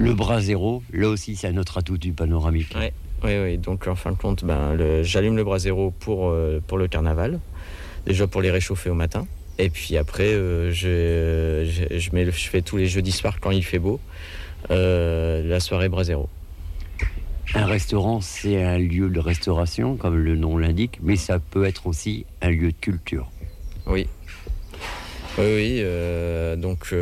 Le brasero, là aussi, c'est un autre atout du panoramique. Oui. Donc, en fin de compte, j'allume le brasero pour le carnaval. Déjà pour les réchauffer au matin. Et puis après, je fais tous les jeudis soirs quand il fait beau, la soirée brasero. Un restaurant, c'est un lieu de restauration, comme le nom l'indique, mais ça peut être aussi un lieu de culture. Oui. Donc,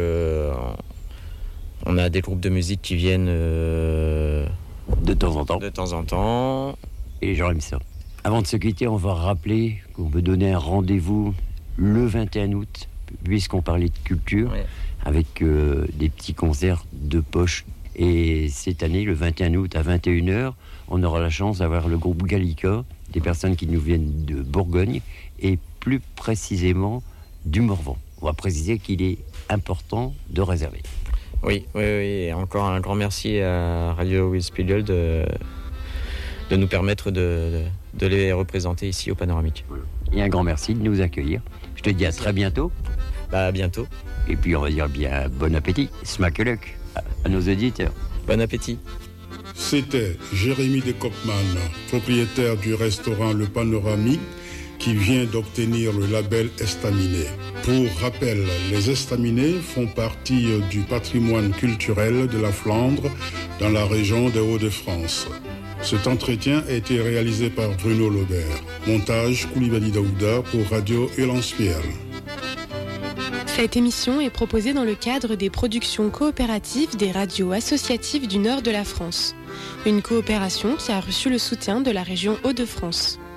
on a des groupes de musique qui viennent de temps en temps. Et j'aime ça. Avant de se quitter, on va rappeler qu'on peut donner un rendez-vous le 21 août, puisqu'on parlait de culture, avec des petits concerts de poche. Et cette année, le 21 août à 21h, on aura la chance d'avoir le groupe Gallica, des personnes qui nous viennent de Bourgogne, et plus précisément du Morvan. On va préciser qu'il est important de réserver. Oui. Et encore un grand merci à Radio Wildspiegel de nous permettre de les représenter ici au Panoramique. Et un grand merci de nous accueillir. Je te dis à très bientôt. À bientôt. Et puis on va dire bien bon appétit, smakeluk à nos auditeurs. Bon appétit. C'était Jérémy de Kopman, propriétaire du restaurant Le Panoramique, qui vient d'obtenir le label Estaminet. Pour rappel, les Estaminets font partie du patrimoine culturel de la Flandre dans la région des Hauts-de-France. Cet entretien a été réalisé par Bruno Laubert. Montage Koulibaly Daouda pour Radio Elanspiel. Cette émission est proposée dans le cadre des productions coopératives des radios associatives du nord de la France. Une coopération qui a reçu le soutien de la région Hauts-de-France.